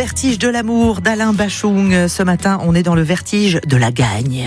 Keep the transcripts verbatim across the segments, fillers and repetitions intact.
vertige de l'amour d'Alain Bachung. Ce matin, on est dans le vertige de la gagne.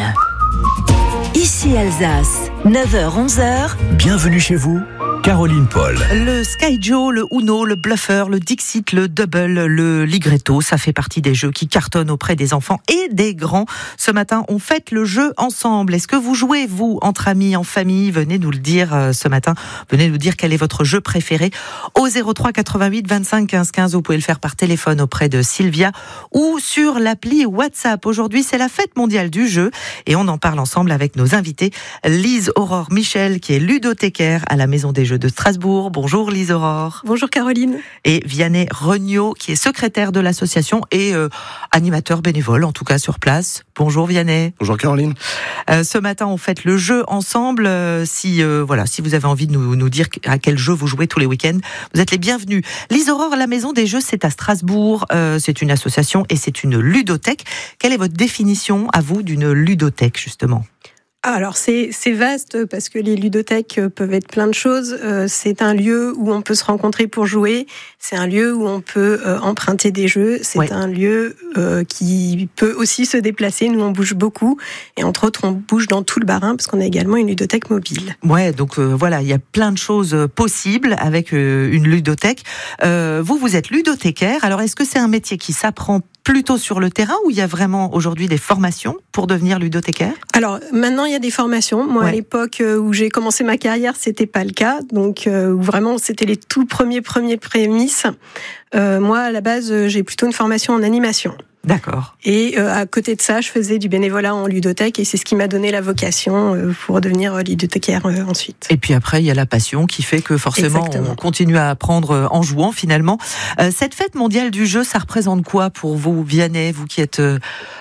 Ici Alsace, neuf heures onze heures. Bienvenue chez vous, Caroline Paul. Le Sky Joe, le Uno, le Bluffer, le Dixit, le Double, le Ligretto, ça fait partie des jeux qui cartonnent auprès des enfants et des grands. Ce matin, on fête le jeu ensemble. Est-ce que vous jouez, vous, entre amis, en famille? Venez nous le dire euh, ce matin. Venez nous dire quel est votre jeu préféré. Au zéro trois quatre-vingt-huit vingt-cinq quinze quinze, vous pouvez le faire par téléphone auprès de Sylvia ou sur l'appli WhatsApp. Aujourd'hui, c'est la fête mondiale du jeu et on en parle ensemble avec nos invités. Lise Aurore Michel, qui est ludothécaire à la Maison des Jeux de Strasbourg. Bonjour Lise Aurore. Bonjour Caroline. Et Vianney Regnault, qui est secrétaire de l'association et euh, animateur bénévole, en tout cas sur place. Bonjour Vianney. Bonjour Caroline. Euh, ce matin, on fête le jeu ensemble. Euh, si euh, voilà, si vous avez envie de nous, nous dire à quel jeu vous jouez tous les week-ends, vous êtes les bienvenus. Lise Aurore, la Maison des Jeux, c'est à Strasbourg. Euh, c'est une association et c'est une ludothèque. Quelle est votre définition à vous d'une ludothèque justement ? Alors c'est, c'est vaste parce que les ludothèques peuvent être plein de choses. Euh, c'est un lieu où on peut se rencontrer pour jouer. C'est un lieu où on peut euh, emprunter des jeux. C'est ouais. un lieu euh, qui peut aussi se déplacer. Nous, on bouge beaucoup. Et entre autres, on bouge dans tout le Bas-Rhin parce qu'on a également une ludothèque mobile. Ouais, donc euh, voilà, il y a plein de choses possibles avec euh, une ludothèque. Euh, vous, vous êtes ludothécaire. Alors, est-ce que c'est un métier qui s'apprend plutôt sur le terrain ou il y a vraiment aujourd'hui des formations pour devenir ludothécaire ? Alors maintenant il y a des formations. Moi ouais. à l'époque où j'ai commencé ma carrière, c'était pas le cas. Donc euh, vraiment c'était les tout premiers premiers prémices. Euh, moi à la base j'ai plutôt une formation en animation. D'accord. Et euh, à côté de ça, je faisais du bénévolat en ludothèque et c'est ce qui m'a donné la vocation euh, pour devenir ludothécaire euh, ensuite. Et puis après, il y a la passion qui fait que forcément, Exactement. on continue à apprendre en jouant finalement. Euh, cette fête mondiale du jeu, ça représente quoi pour vous, Vianney, vous qui êtes euh,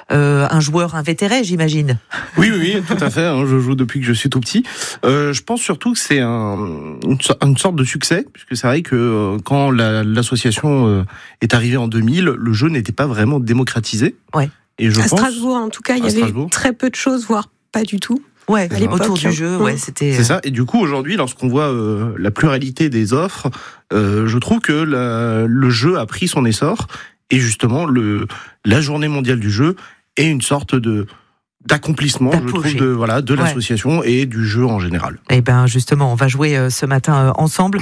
un joueur invétéré, j'imagine ? Oui, oui, oui, tout à fait. Hein, je joue depuis que je suis tout petit. Euh, je pense surtout que c'est un, une, une sorte de succès, puisque c'est vrai que euh, quand la, l'association euh, est arrivée en deux mille, le jeu n'était pas vraiment démocratique. Ouais. Et je à pense, Strasbourg, en tout cas, il y avait très peu de choses, voire pas du tout. Ouais, à l'époque, autour du jeu, ouais, c'était. C'est ça. Et du coup, aujourd'hui, lorsqu'on voit euh, la pluralité des offres, euh, je trouve que la, le jeu a pris son essor. Et justement, le, la Journée mondiale du jeu est une sorte de d'accomplissement, D'apogée. je trouve, de voilà de l'association ouais. et du jeu en général. Et ben justement, on va jouer euh, ce matin euh, ensemble.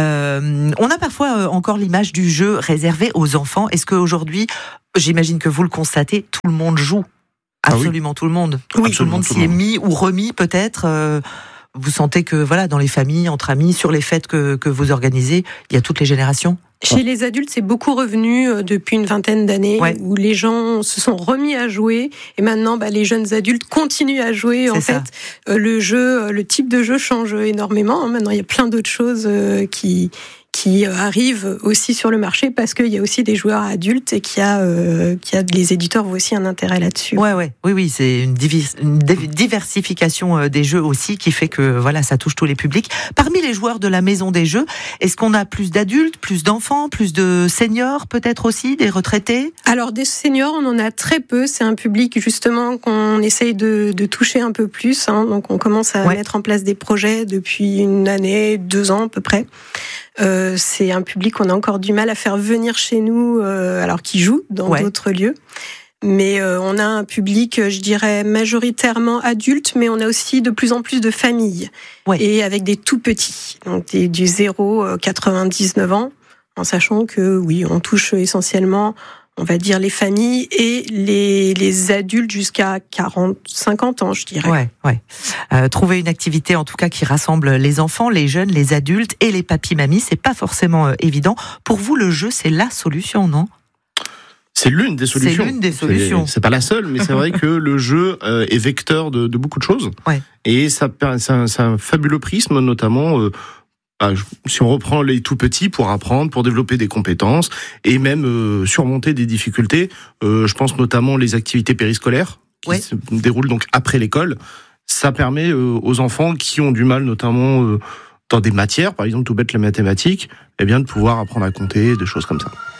Euh, on a parfois euh, encore l'image du jeu réservé aux enfants. Est-ce qu'aujourd'hui, j'imagine que vous le constatez, tout le monde joue, absolument ah oui. tout le monde. Oui, tout le monde s'y est mis ou remis peut-être. Euh, vous sentez que voilà, dans les familles, entre amis, sur les fêtes que que vous organisez, il y a toutes les générations. Chez les adultes, c'est beaucoup revenu depuis une vingtaine d'années, ouais. où les gens se sont remis à jouer, et maintenant, bah, les jeunes adultes continuent à jouer. C'est en ça. fait, euh, le jeu, le type de jeu change énormément. Maintenant, il y a plein d'autres choses euh, qui qui arrivent aussi sur le marché parce qu'il y a aussi des joueurs adultes et qu'il y a, euh, qu'il y a les éditeurs ont aussi un intérêt là-dessus. Ouais, ouais, oui, oui, c'est une, divis, une diversification des jeux aussi qui fait que voilà, ça touche tous les publics. Parmi les joueurs de la Maison des Jeux, est-ce qu'on a plus d'adultes, plus d'enfants, plus de seniors peut-être aussi, des retraités ? Alors des seniors, on en a très peu. C'est un public justement qu'on essaye de, de toucher un peu plus. Hein. Donc on commence à ouais. mettre en place des projets depuis une année, deux ans à peu près. Euh, c'est un public qu'on a encore du mal à faire venir chez nous, euh, alors qu'ils jouent dans ouais. d'autres lieux. Mais euh, on a un public, je dirais, majoritairement adulte, mais on a aussi de plus en plus de familles. Ouais. Et avec des tout petits, donc des, du zéro à quatre-vingt-dix-neuf ans, en sachant que, oui, on touche essentiellement, on va dire, les familles et les, les adultes jusqu'à quarante, cinquante ans, je dirais. Ouais, ouais. Euh, trouver une activité, en tout cas, qui rassemble les enfants, les jeunes, les adultes et les papis-mamies, c'est pas forcément euh, évident. Pour vous, le jeu, c'est la solution, non ? C'est l'une des solutions. C'est l'une des solutions. C'est, c'est pas la seule, mais c'est vrai que le jeu euh, est vecteur de, de beaucoup de choses. Ouais. Et ça, c'est un, c'est un fabuleux prisme, notamment... Euh, si on reprend les tout petits pour apprendre, pour développer des compétences et même euh, surmonter des difficultés, euh, je pense notamment les activités périscolaires qui ouais. se déroulent donc après l'école. Ça permet euh, aux enfants qui ont du mal, notamment euh, dans des matières, par exemple tout bête les mathématiques, eh bien de pouvoir apprendre à compter, des choses comme ça.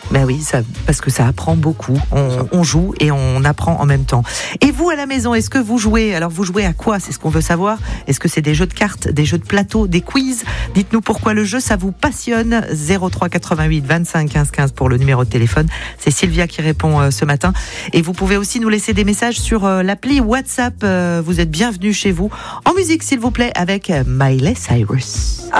Ben oui, ça, parce que ça apprend beaucoup. On, on joue et on apprend en même temps. Et vous, à la maison, est-ce que vous jouez? Alors, vous jouez à quoi? C'est ce qu'on veut savoir. Est-ce que c'est des jeux de cartes, des jeux de plateau, des quiz? Dites-nous pourquoi le jeu, ça vous passionne. zéro trois quatre-vingt-huit vingt-cinq quinze quinze pour le numéro de téléphone. C'est Sylvia qui répond euh, ce matin. Et vous pouvez aussi nous laisser des messages sur euh, l'appli WhatsApp. Euh, vous êtes bienvenus chez vous. En musique, s'il vous plaît, avec Miley Cyrus.